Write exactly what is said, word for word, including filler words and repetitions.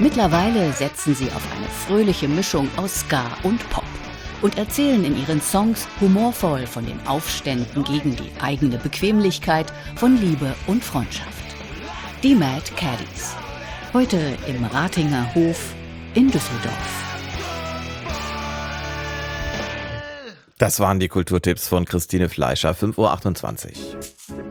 Mittlerweile setzen sie auf eine fröhliche Mischung aus Ska und Pop und erzählen in ihren Songs humorvoll von den Aufständen gegen die eigene Bequemlichkeit, von Liebe und Freundschaft. Die Mad Caddies. Heute im Ratinger Hof in Düsseldorf. Das waren die Kulturtipps von Christine Fleischer, fünf Uhr achtundzwanzig.